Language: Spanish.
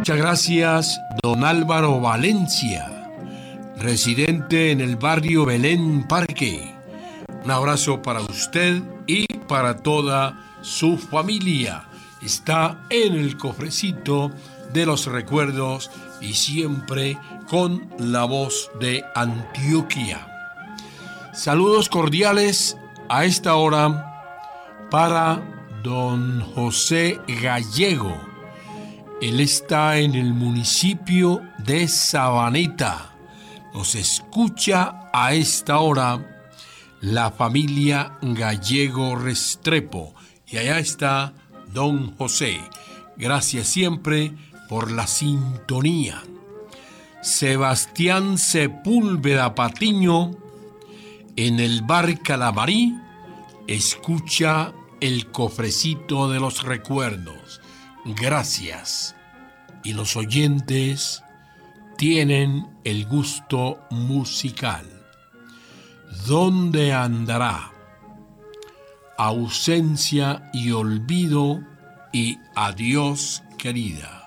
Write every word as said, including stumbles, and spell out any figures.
Muchas gracias, don Álvaro Valencia, residente en el barrio Belén Parque. Un abrazo para usted y para toda su familia. Está en el cofrecito de los recuerdos y siempre con la voz de Antioquia. Saludos cordiales a esta hora para don José Gallego. Él está en el municipio de Sabaneta. Nos escucha a esta hora la familia Gallego Restrepo. Y allá está don José. Gracias siempre por la sintonía. Sebastián Sepúlveda Patiño, en el bar Calamarí, escucha el cofrecito de los recuerdos. Gracias. Y los oyentes tienen el gusto musical. ¿Dónde andará? Ausencia y olvido y adiós, querida.